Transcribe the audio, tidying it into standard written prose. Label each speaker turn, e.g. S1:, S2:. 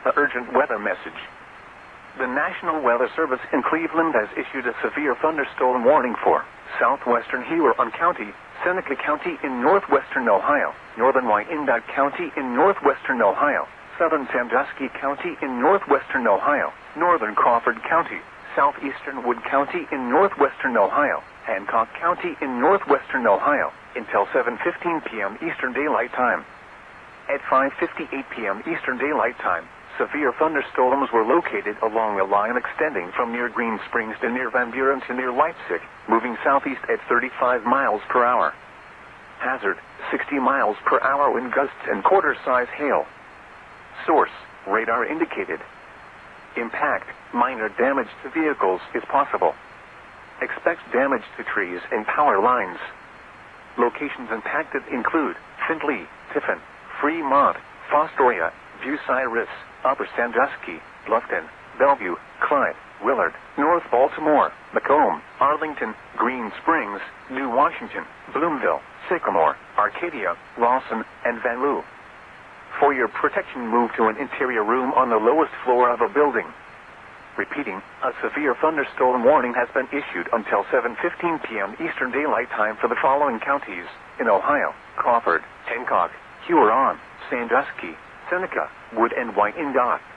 S1: The urgent weather message. The National Weather Service in Cleveland has issued a severe thunderstorm warning for southwestern Huron County, Seneca County in northwestern Ohio, northern Wyandotte County in northwestern Ohio, southern Sandusky County in northwestern Ohio, northern Crawford County, southeastern Wood County in northwestern Ohio, Hancock County in northwestern Ohio, until 7:15 p.m. Eastern Daylight Time. At 5:58 p.m. Eastern Daylight Time, severe thunderstorms were located along a line extending from near Green Springs to near Van Buren to near Leipzig, moving southeast at 35 miles per hour. Hazard, 60 miles per hour wind gusts and quarter-size hail. Source, radar indicated. Impact, minor damage to vehicles is possible. Expect damage to trees and power lines. Locations impacted include Findlay, Tiffin, Fremont, Fostoria, Bucyrus, Upper Sandusky, Bluffton, Bellevue, Clyde, Willard, North Baltimore, Macomb, Arlington, Green Springs, New Washington, Bloomville, Sycamore, Arcadia, Lawson, and Van Loo. For your protection, move to an interior room on the lowest floor of a building. Repeating, a severe thunderstorm warning has been issued until 7:15 p.m. Eastern Daylight Time for the following counties in Ohio: Crawford, Hancock, Huron, Sandusky, Seneca, Wood, and Wyandotte.